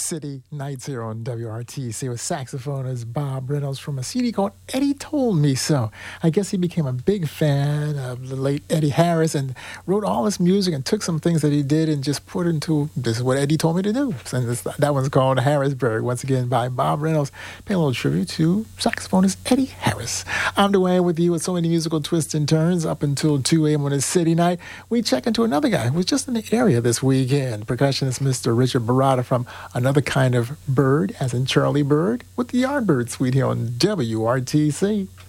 City Nights here on WRTC with saxophonist Bob Reynolds from a CD called Eddie Told Me So. I guess he became a big fan of the late Eddie Harris and wrote all his music and took some things that he did and just put into, this is what Eddie told me to do. And that one's called Harrisburg, once again by Bob Reynolds, paying a little tribute to saxophonist Eddie Harris. I'm Dwayne with you with so many musical twists and turns up until 2 a.m. on a city night. We check into another guy who was just in the area this weekend, percussionist Mr. Richard Barada from Another Kind of Bird, as in Charlie Bird, with the Yardbird Suite here on WRTC.